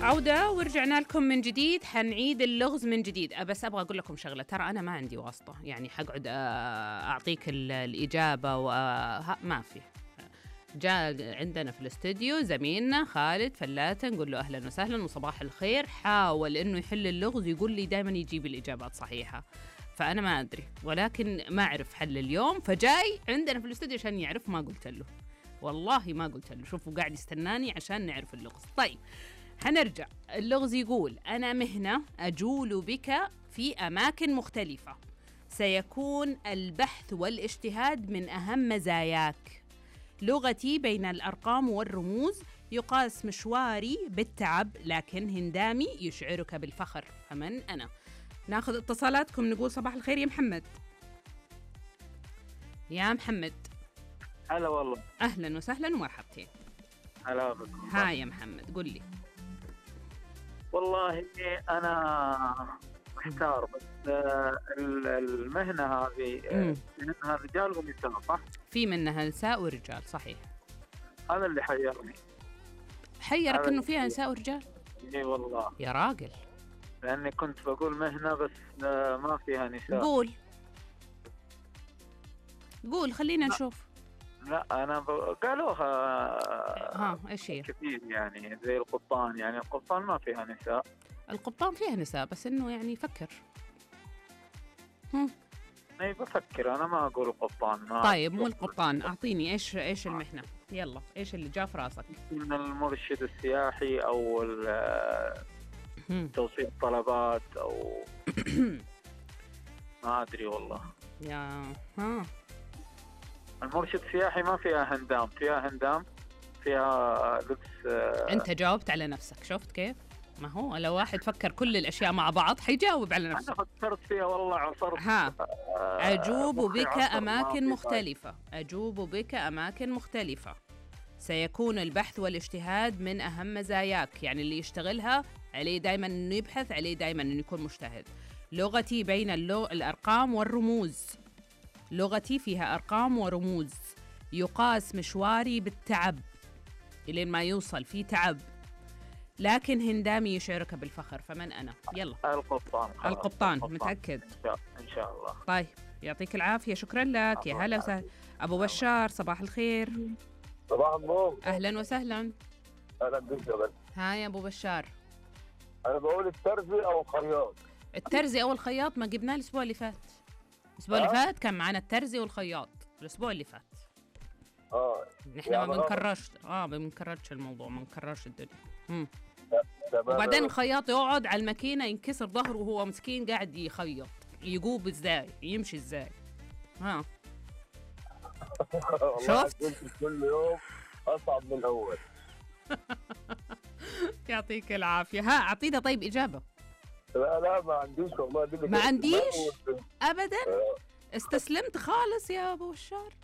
عودة ورجعنا لكم من جديد. حنعيد اللغز من جديد. بس أبغى أقول لكم شغلة، ترى أنا ما عندي واسطة، يعني حقعد أعطيك الإجابة ما في. جاء عندنا في الاستوديو زميلنا خالد فلاتة، نقول له أهلا وسهلا وصباح الخير. حاول إنه يحل اللغز، يقول لي دائما يجيب الإجابات صحيحة، فأنا ما أدري، ولكن ما أعرف حل اليوم، فجاي عندنا في الاستوديو عشان يعرف. ما قلت له، والله ما قلت له. شوفوا قاعد يستناني عشان نعرف اللغز. طيب حنرجع. اللغز يقول: أنا مهنة أجول بك في أماكن مختلفة، سيكون البحث والاجتهاد من أهم مزاياك، لغتي بين الأرقام والرموز، يقاس مشواري بالتعب، لكن هندامي يشعرك بالفخر، فمن أنا؟ ناخذ اتصالاتكم. نقول صباح الخير يا محمد. يا محمد. هلا والله. أهلا وسهلا ومرحبتين. هلا بكم. ها يا محمد قل لي. والله أنا محتار، بس المهنة هذه منها رجال ونساء صح؟ في منها نساء ورجال، صحيح. هذا اللي حيرني. حيرك إنه فيها نساء ورجال؟ إيه والله يا راجل. لأني كنت بقول مهنة بس ما فيها نساء. قول خلينا نشوف. لا أنا قالوها. إيش هي؟ كثير يعني زي القبطان، يعني القبطان ما فيها نساء. القبطان فيها نساء، بس إنه يعني فكر. أي بفكر، أنا ما أقول القبطان. طيب مو القبطان، أعطيني إيش المهنة؟ يلا إيش اللي جاء في راسك؟ من المرشد السياحي أو توصيل طلبات أو ما أدري والله. المرشد السياحي ما فيها هندام، فيها لبس. أنت جاوبت على نفسك، شفت كيف؟ ما هو لو واحد فكر كل الأشياء مع بعض حيجاوب على نفسه. أنا فكرت فيها والله، عصرت. أجوب بك أماكن مختلفة، أجوب بك أماكن مختلفة، سيكون البحث والاجتهاد من أهم مزاياك، يعني اللي يشتغلها عليه دايما أنه يبحث، عليه دايما أنه يكون مجتهد. لغتي بين الأرقام والرموز، لغتي فيها أرقام ورموز، يقاس مشواري بالتعب إلين ما يوصل في تعب، لكن هندامي يشعرك بالفخر، فمن أنا؟ يلا. القبطان. متأكد؟ إن شاء الله. طيب يعطيك العافية، شكرا لك. يا هلا وسهلا. أبو بشار صباح الخير. صباح النور. أهلا وسهلا. أهلا بك جبل. ها يا أبو بشار. أنا بقول الترزي أو الخياط. الترزي أو الخياط ما جبناه الأسبوع اللي فات. الأسبوع اللي فات كان معنا الترزي والخياط الأسبوع اللي فات. نحن يعني ما بنكررش الموضوع، ما بنكررش الدنيا. وبعدين الخياط يقعد على الماكينة ينكسر ظهره وهو مسكين قاعد يخيط، يقوب ازاي، يمشي ازاي. شفت؟ كل يوم أصعب من الأول. يعطيك العافية. أعطينا طيب إجابة. لا ما عنديش والله. ما عنديش أبدا. استسلمت خالص يا أبو بشار.